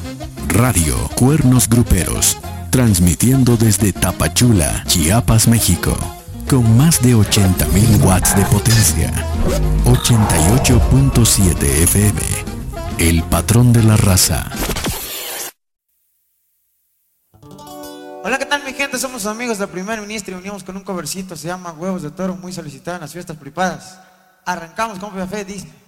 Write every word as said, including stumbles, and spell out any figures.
Radio Cuernos Gruperos, transmitiendo desde Tapachula, Chiapas, México, con más de ochenta mil watts de potencia. ochenta y ocho punto siete F M, el patrón de la raza. Hola, ¿qué tal mi gente? Somos sus amigos del primer ministro y unimos con un covercito, se llama Huevos de Toro, muy solicitado en las fiestas privadas. Arrancamos con fe, dice.